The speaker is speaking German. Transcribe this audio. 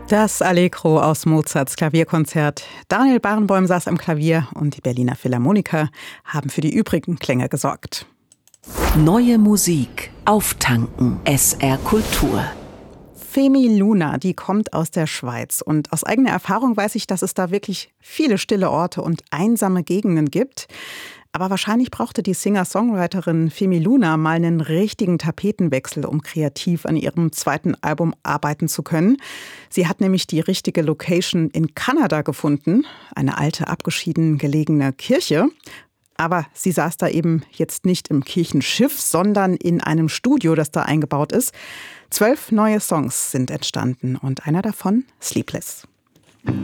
Das Allegro aus Mozarts Klavierkonzert. Daniel Barenboim saß am Klavier und die Berliner Philharmoniker haben für die übrigen Klänge gesorgt. Neue Musik auftanken. SR Kultur. Femi Luna, die kommt aus der Schweiz. Und aus eigener Erfahrung weiß ich, dass es da wirklich viele stille Orte und einsame Gegenden gibt. Aber wahrscheinlich brauchte die Singer-Songwriterin Femi Luna mal einen richtigen Tapetenwechsel, um kreativ an ihrem zweiten Album arbeiten zu können. Sie hat nämlich die richtige Location in Kanada gefunden, eine alte, abgeschieden gelegene Kirche. Aber sie saß da eben jetzt nicht im Kirchenschiff, sondern in einem Studio, das da eingebaut ist. 12 neue Songs sind entstanden und einer davon Sleepless.